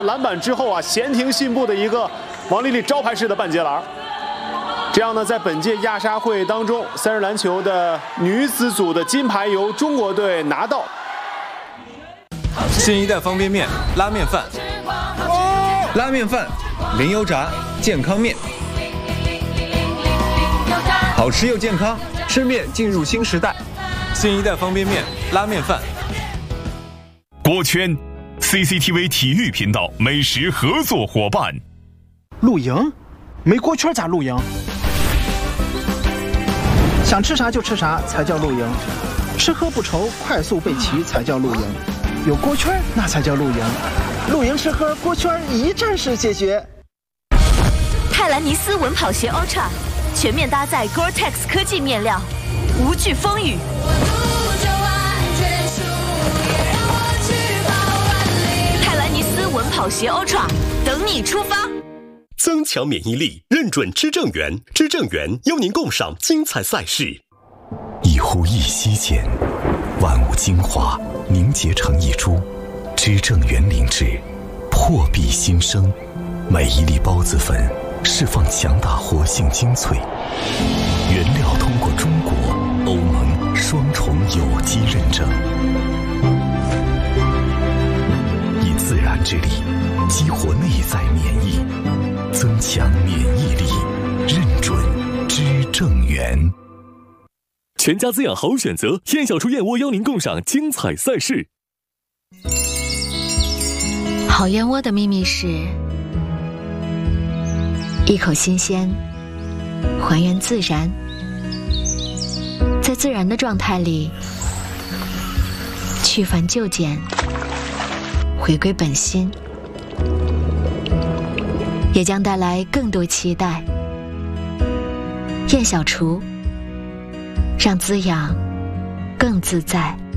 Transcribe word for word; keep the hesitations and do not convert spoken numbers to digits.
篮板之后啊，闲庭信步的一个王丽丽招牌式的半截篮。这样呢，在本届亚沙会当中，三人篮球的女子组的金牌由中国队拿到。 新一代方便面拉面饭，拉面饭零油炸健康面，好吃又健康，吃面进入新时代。新一代方便面拉面饭。 锅圈 C C T V 体育频道美食合作伙伴。 露营？没锅圈咋露营？想吃啥就吃啥才叫露营，吃喝不愁，快速备齐才叫露营。有锅圈那才叫露营，露营吃喝锅圈一站式解决。 泰兰尼斯稳跑鞋 Ultra 全面搭载 Gore-Tex 科技面料，无惧风雨。泰兰尼斯稳跑鞋 Ultra 等你出发。 增强免疫力，认准知正源，知正源邀您共赏精彩赛事。 一呼一吸间，万物精华凝结成一株，知正源灵芝，破壁新生。每一粒孢子粉释放强大活性精粹，原料通过中国、欧盟双重有机认证，以自然之力激活内在免疫，增强免疫力，认准知正源。 全家滋养好选择，燕小厨燕窝邀您共赏精彩赛事。 好燕窝的秘密是一口新鲜，还原自然，在自然的状态里去繁就简，回归本心，也将带来更多期待。燕小厨，让滋养更自在。